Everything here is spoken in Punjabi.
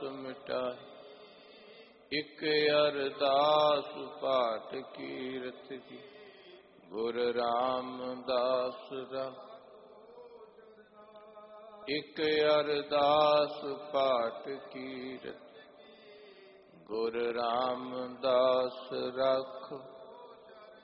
ਮਿਟਾਏ। ਇਕ ਅਰਦਾਸ ਪਾਠ ਕੀਰਤ ਕੀ, ਗੁਰ ਰਾਮਦਾਸ ਰਾਖੋ। ਇਕ ਅਰਦਾਸ ਪਾਠ ਕੀਰਤ, ਗੁਰ ਰਾਮਦਾਸ ਰਾਖੋ।